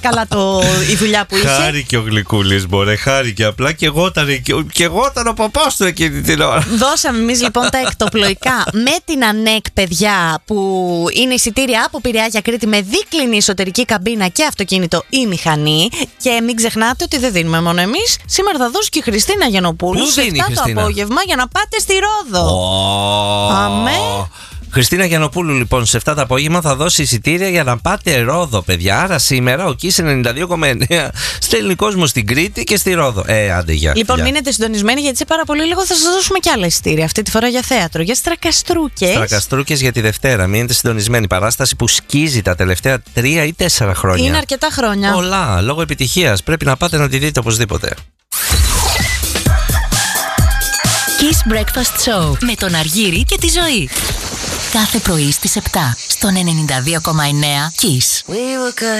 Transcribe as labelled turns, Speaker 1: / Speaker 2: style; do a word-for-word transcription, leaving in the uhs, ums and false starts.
Speaker 1: καλά το, η δουλειά που είχε.
Speaker 2: Χάρηκε ο Γλυκούλης, μωρέ, χάρηκε. Απλά και εγώ ήταν, και εγώ ήταν ο παπάς του εκείνη την ώρα.
Speaker 1: Δώσαμε εμείς λοιπόν τα εκτοπλοϊκά με την ΑΝΕΚ, παιδιά, που είναι εισιτήρια από Πειραιά για Κρήτη με δίκλινη εσωτερική καμπίνα και αυτοκίνητο ή μηχανή. Και μην ξεχνάτε ότι δεν δίνουμε μόνο εμείς. Σήμερα θα δώσει και η Χριστίνα Γιαννοπούλου σε επτά το απόγευμα για να πάτε στη Ρόδο.
Speaker 2: Oh.
Speaker 1: Αμέ.
Speaker 2: Χριστίνα Γιαννοπούλου λοιπόν σε επτά το απόγευμα θα δώσει εισιτήρια για να πάτε Ρόδο, παιδιά. Άρα σήμερα ο Kiss ενενήντα δύο κόμμα εννέα στέλνει κόσμο στην Κρήτη και στη Ρόδο. Ε, άντε για.
Speaker 1: Λοιπόν,
Speaker 2: για.
Speaker 1: μείνετε συντονισμένοι γιατί σε πάρα πολύ λίγο θα σας δώσουμε κι άλλα εισιτήρια. Αυτή τη φορά για θέατρο, για στρακαστρούκες.
Speaker 2: Στρακαστρούκες για τη Δευτέρα. Μείνετε συντονισμένοι. Παράσταση που σκίζει τα τελευταία τρία ή τέσσερα χρόνια.
Speaker 1: Είναι αρκετά χρόνια.
Speaker 2: Πολλά. Λόγω επιτυχίας. Πρέπει να πάτε να τη δείτε οπωσδήποτε.
Speaker 3: Kiss Breakfast Show με τον Αργύρη και τη Ζωή. Κάθε πρωί στις επτά στον ενενήντα δύο κόμμα εννέα Kiss.